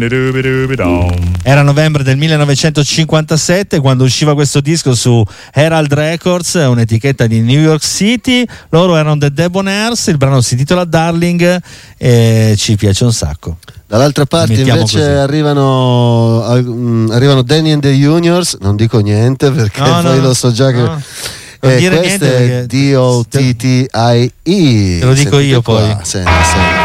Era novembre del 1957 quando usciva questo disco su Herald Records, un'etichetta di New York City. Loro erano The Debonaires, il brano si intitola Darling e ci piace un sacco. Dall'altra parte invece arrivano Danny and the Juniors, non dico niente perché poi lo so già che non dire questo niente è D-O-T-T-I-E. te lo dico io poi. Senti.